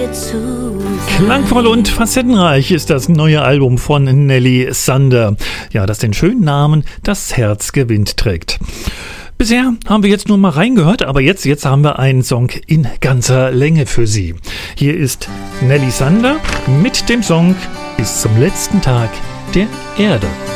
Klangvoll und facettenreich ist das neue Album von Nelly Sander, ja, das den schönen Namen Das Herz gewinnt trägt. Bisher haben wir jetzt nur mal reingehört, aber jetzt haben wir einen Song in ganzer Länge für Sie. Hier ist Nelly Sander mit dem Song Bis zum letzten Tag der Erde.